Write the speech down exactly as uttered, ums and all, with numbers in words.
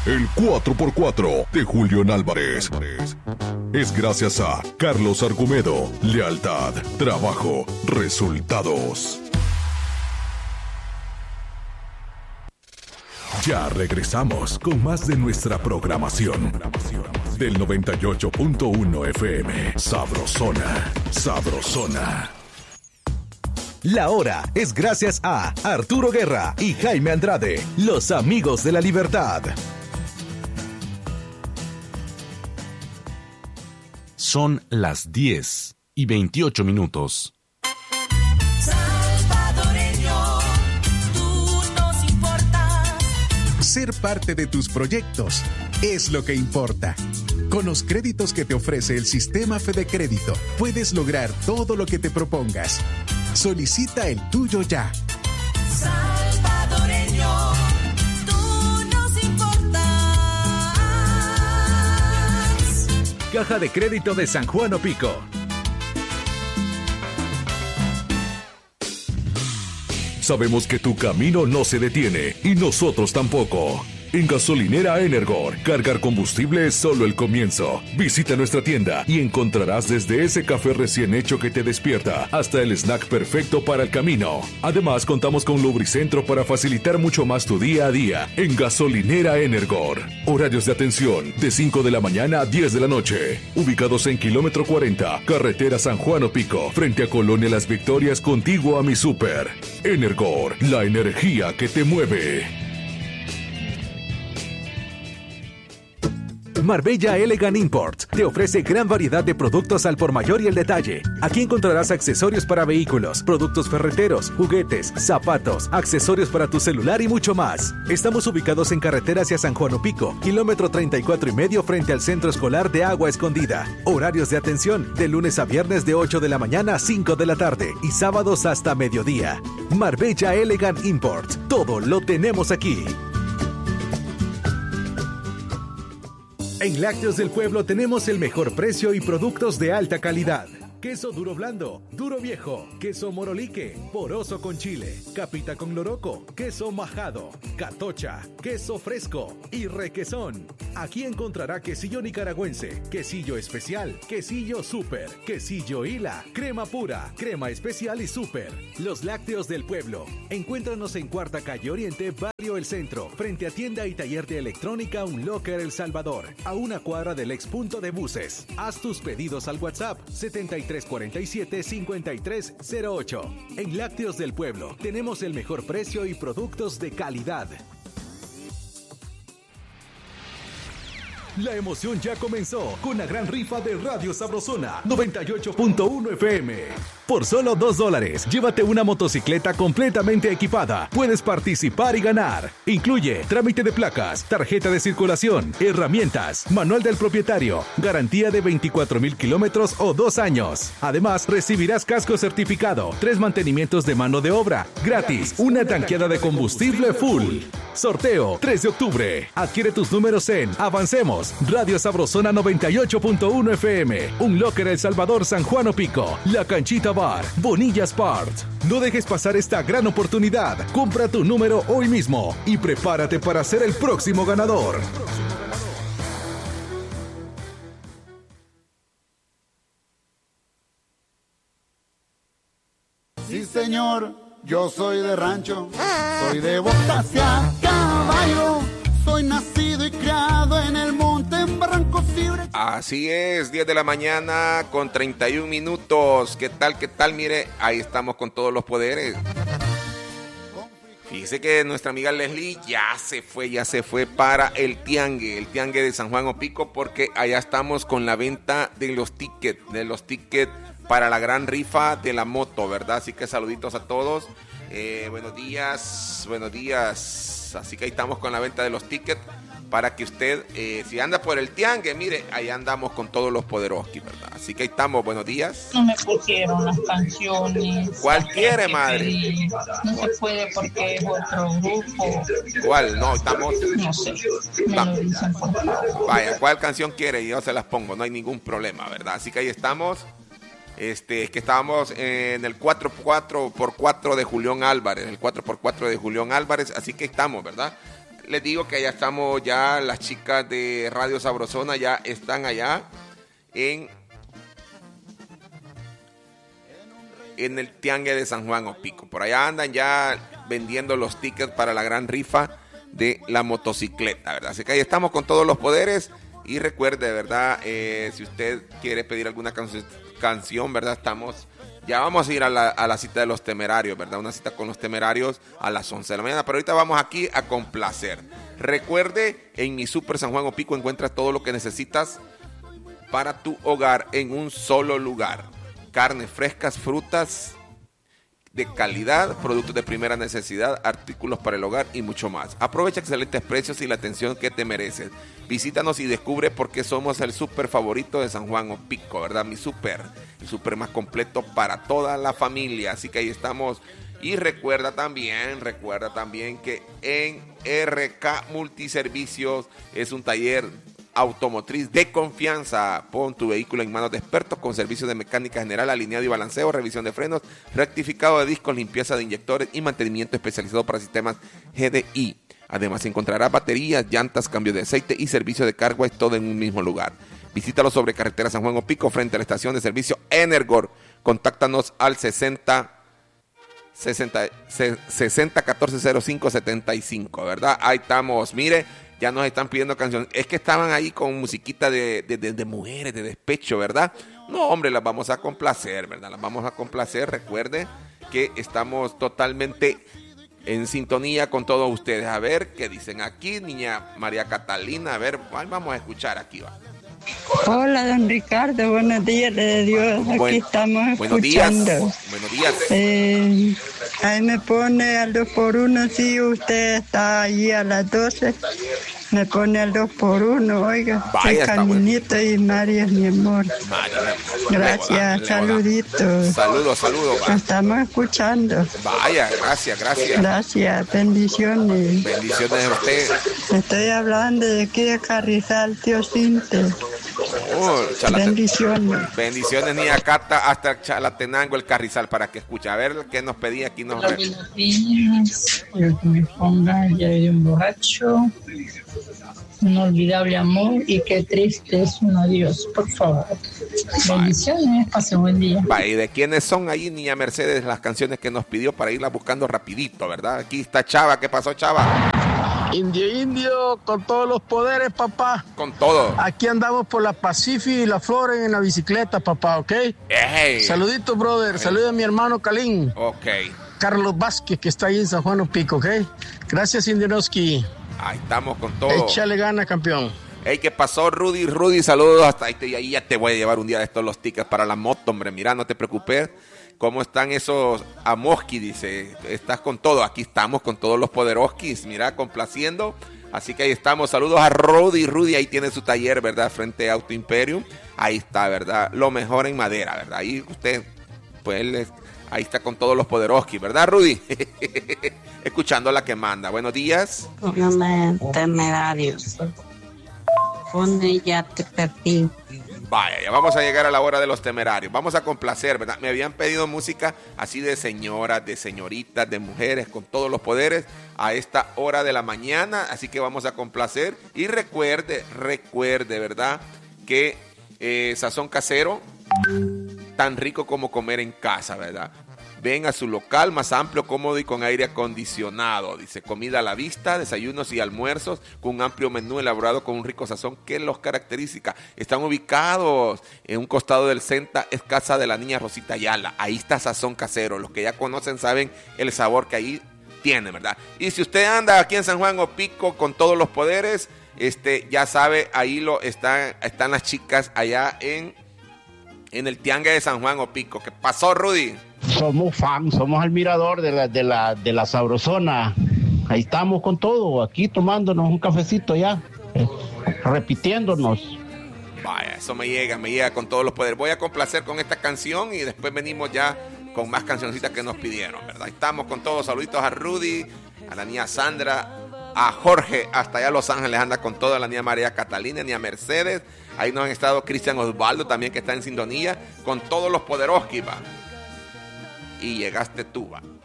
El cuatro por cuatro de Julián Álvarez es gracias a Carlos Argumedo. Lealtad, trabajo, resultados. Ya regresamos con más de nuestra programación del noventa y ocho punto uno F M. Sabrosona, sabrosona. La hora es gracias a Arturo Guerra y Jaime Andrade, los amigos de la libertad. Son las diez y veintiocho minutos. Salvadoreño, tú nos importas. Ser parte de tus proyectos es lo que importa. Con los créditos que te ofrece el sistema Fede Crédito, puedes lograr todo lo que te propongas. Solicita el tuyo ya. Salvadoreño, tú nos importas. Caja de Crédito de San Juan Opico. Sabemos que tu camino no se detiene y nosotros tampoco. En Gasolinera Energor, cargar combustible es solo el comienzo. Visita nuestra tienda y encontrarás desde ese café recién hecho que te despierta hasta el snack perfecto para el camino. Además, contamos con Lubricentro para facilitar mucho más tu día a día. En Gasolinera Energor, horarios de atención de cinco de la mañana a diez de la noche. Ubicados en kilómetro cuarenta, carretera San Juan Opico, frente a Colonia Las Victorias, contiguo a mi súper. Energor, la energía que te mueve. Marbella Elegant Import te ofrece gran variedad de productos al por mayor y el detalle. Aquí encontrarás accesorios para vehículos, productos ferreteros, juguetes, zapatos, accesorios para tu celular y mucho más. Estamos ubicados en carretera hacia San Juan Opico, kilómetro treinta y cuatro y medio frente al Centro Escolar de Agua Escondida. Horarios de atención de lunes a viernes de ocho de la mañana a cinco de la tarde y sábados hasta mediodía. Marbella Elegant Import, todo lo tenemos aquí. En Lácteos del Pueblo tenemos el mejor precio y productos de alta calidad. Queso duro blando, duro viejo, queso morolique, poroso con chile, capita con loroco, queso majado, catocha, queso fresco y requesón. Aquí encontrará quesillo nicaragüense, quesillo especial, quesillo súper, quesillo hila, crema pura, crema especial y súper. Los Lácteos del Pueblo. Encuéntranos en Cuarta Calle Oriente, Barrio El Centro, frente a tienda y taller de electrónica Unlocker El Salvador, a una cuadra del ex punto de buses. Haz tus pedidos al WhatsApp setenta y tres cuarenta y siete cincuenta y tres cero ocho. En Lácteos del Pueblo tenemos el mejor precio y productos de calidad. La emoción ya comenzó con la gran rifa de Radio Sabrosona noventa y ocho punto uno F M. Por solo dos dólares, llévate una motocicleta completamente equipada. Puedes participar y ganar. Incluye trámite de placas, tarjeta de circulación, herramientas, manual del propietario, garantía de veinticuatro mil kilómetros o dos años. Además, recibirás casco certificado, tres mantenimientos de mano de obra, gratis, una tanqueada de combustible full. Sorteo tres de octubre. Adquiere tus números en Avancemos, Radio Sabrosona noventa y ocho punto uno F M, Unlocker El Salvador San Juan Opico, La Canchita Bar, Bonilla Sport. No dejes pasar esta gran oportunidad. Compra tu número hoy mismo y prepárate para ser el próximo ganador. Sí, señor, yo soy de rancho, soy de botas y a caballo, soy nacido y criado en el monte, en Barranco Cibre. Así es, diez de la mañana con treinta y un minutos. ¿Qué tal, qué tal? Mire, ahí estamos con todos los poderes. Fíjese que nuestra amiga Leslie ya se fue, ya se fue para el tiangue, el tiangue de San Juan Opico, porque allá estamos con la venta de los tickets, de los tickets para la gran rifa de la moto, ¿verdad? Así que saluditos a todos. Eh, buenos días, buenos días. Así que ahí estamos con la venta de los tickets para que usted, eh, si anda por el tiangue, mire, ahí andamos con todos los poderoski, ¿verdad? Así que ahí estamos, buenos días. No me pusieron las canciones. ¿Cuál quiere, madre? Pedí. No se puede porque es otro grupo. ¿Cuál? No, estamos... No sé, me lo dicen por favor. Vaya, ¿cuál canción quiere? Y yo se las pongo, no hay ningún problema, ¿verdad? Así que ahí estamos. Este, es que estábamos en el cuatro por cuatro de Julián Álvarez, el cuatro por cuatro de Julián Álvarez, así que estamos, ¿verdad? les digo que allá estamos ya, las chicas de Radio Sabrosona ya están allá en, en el Tiangue de San Juan Opico. Por allá andan ya vendiendo los tickets para la gran rifa de la motocicleta, ¿verdad? Así que ahí estamos con todos los poderes. Y recuerde, ¿verdad? Eh, si usted quiere pedir alguna can- canción, ¿verdad? Estamos, ya vamos a ir a la, a la cita de los Temerarios, ¿verdad? Una cita con los Temerarios a las once de la mañana. Pero ahorita vamos aquí a complacer. Recuerde, en mi Super San Juan Opico encuentras todo lo que necesitas para tu hogar en un solo lugar. Carnes frescas, frutas de calidad, productos de primera necesidad, artículos para el hogar y mucho más. Aprovecha excelentes precios y la atención que te mereces. Visítanos y descubre por qué somos el súper favorito de San Juan Opico, ¿verdad? Mi súper, el súper más completo para toda la familia. Así que ahí estamos. Y recuerda también, recuerda también que en R K Multiservicios es un taller automotriz de confianza. Pon tu vehículo en manos de expertos con servicios de mecánica general, alineado y balanceo, revisión de frenos, rectificado de discos, limpieza de inyectores y mantenimiento especializado para sistemas G D I. Además encontrarás baterías, llantas, cambio de aceite y servicio de carga, todo en un mismo lugar. Visítalo sobre carretera San Juan Opico frente a la estación de servicio Energor. Contáctanos al sesenta catorce cero cinco setenta y cinco, ¿verdad? Ahí estamos, mire. Ya nos están pidiendo canciones. Es que estaban ahí con musiquita de, de, de, de mujeres, de despecho, ¿verdad? No, hombre, las vamos a complacer, ¿verdad? Las vamos a complacer. Recuerde que estamos totalmente en sintonía con todos ustedes. A ver qué dicen aquí, niña María Catalina. A ver, vamos a escuchar aquí, va. Hola, don Ricardo, buenos días, de Dios, aquí Buen, estamos buenos escuchando. Días, buenos días. Eh, ahí me pone al dos por uno, si usted está allí a las doce, me pone al dos por uno, oiga. Vaya, el Caminito y María es mi amor. María, gracias, le saluditos. Saludos, saludos. Lo estamos escuchando. Vaya, gracias, gracias. Gracias, bendiciones. Bendiciones a usted. Estoy hablando de aquí de Carrizal, tío Cinte. Oh, bendiciones. Bendiciones, niña Cata, hasta Chalatenango, el Carrizal, para que escuche. A ver qué nos pedía aquí. Nos Hola, buenos días. Quiero que me ponga ya de un borracho. Inolvidable amor y qué triste es un adiós, por favor. Bendiciones, pase un buen día. Va, ¿y de quiénes son ahí, niña Mercedes, las canciones que nos pidió para irlas buscando rapidito, verdad? Aquí está Chava, ¿qué pasó, Chava? Indio, indio, con todos los poderes, papá. Con todo. Aquí andamos por la Pacific y la Flora en la bicicleta, papá, ¿ok? Hey. Saluditos, brother. Hey. Saludos a mi hermano Calín. Ok. Carlos Vázquez, que está ahí en San Juan Opico, ¿ok? Gracias, Indionoski. Ahí estamos con todo. Échale gana, campeón. Hey, ¿qué pasó, Rudy? Rudy, saludos hasta ahí. Y ahí ya te voy a llevar un día de estos los tickets para la moto, hombre. Mira, no te preocupes. ¿Cómo están esos Amoski? Dice, estás con todo. Aquí estamos con todos los poderoskis. Mira, complaciendo. Así que ahí estamos. Saludos a Rudy. Rudy ahí tiene su taller, ¿verdad? Frente a Auto Imperium. Ahí está, ¿verdad? Lo mejor en madera, ¿verdad? Ahí usted, pues él es, ahí está con todos los poderoskis, ¿verdad, Rudy? Escuchando a la que manda. Buenos días. Póngame Temerarios. Pone Ya te perdí. Vaya, ya vamos a llegar a la hora de los Temerarios. Vamos a complacer, ¿verdad? Me habían pedido música así de señoras, de señoritas, de mujeres con todos los poderes a esta hora de la mañana. Así que vamos a complacer. Y recuerde, recuerde, ¿verdad? Que eh, sazón casero, tan rico como comer en casa, ¿verdad? Ven a su local más amplio, cómodo y con aire acondicionado. Dice, comida a la vista, desayunos y almuerzos con un amplio menú elaborado con un rico sazón que los caracteriza. Están ubicados en un costado del Centa, es casa de la niña Rosita Ayala. Ahí está Sazón Casero. Los que ya conocen saben el sabor que ahí tiene, ¿verdad? Y si usted anda aquí en San Juan Opico con todos los poderes, este, ya sabe, ahí lo están, están las chicas allá en, en el Tiangue de San Juan Opico. ¿Qué pasó, Rudy? Somos fans, somos el mirador de la, de la, de la Sabrosona. Ahí estamos con todo, aquí tomándonos un cafecito ya, eh, repitiéndonos. Vaya, eso me llega, me llega con todos los poderes. Voy a complacer con esta canción y después venimos ya con más cancioncitas que nos pidieron, ¿verdad? Ahí estamos con todos. Saluditos a Rudy, a la niña Sandra, a Jorge, hasta allá Los Ángeles anda con toda la niña María Catalina, niña Mercedes. Ahí nos han estado Cristian Osvaldo también, que está en sintonía con todos los poderoskis, va. Y llegaste tú, va.